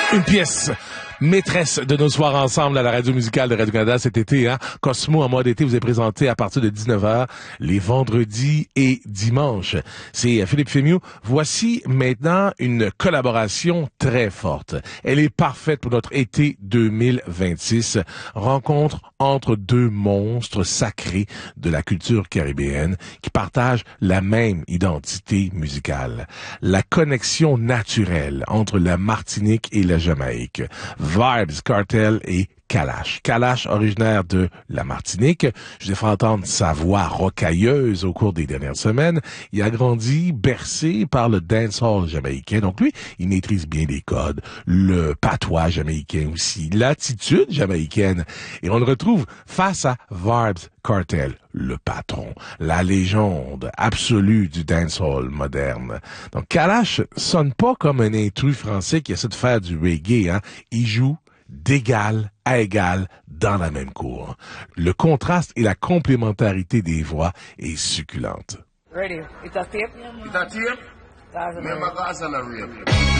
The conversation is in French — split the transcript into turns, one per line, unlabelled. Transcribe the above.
Une pièce maîtresse de nos soirs ensemble à la radio musicale de Radio-Canada cet été, hein. Cosmo en mode été vous est présenté à partir de 19h les vendredis et dimanches. C'est Philippe Fémieux. Voici maintenant une collaboration très forte. Elle est parfaite pour notre été 2026. Rencontre entre deux monstres sacrés de la culture caribéenne qui partagent la même identité musicale. La connexion naturelle entre la Martinique et la Jamaïque. Vibes Cartel et Kalash. Kalash, originaire de la Martinique. Je vous ai fait entendre sa voix rocailleuse au cours des dernières semaines. Il a grandi bercé par le dancehall jamaïcain. Donc lui, il maîtrise bien les codes, le patois jamaïcain aussi, l'attitude jamaïcaine. Et on le retrouve face à Vibes Cartel, le patron, la légende absolue du dancehall moderne. Donc Kalash sonne pas comme un intrus français qui essaie de faire du reggae, hein. Il joue d'égal à égal dans la même cour. Le contraste et la complémentarité des voix est succulente.
Ready. It's a tape?
It's a tape?
Gaza
Remember Gaza and a rape.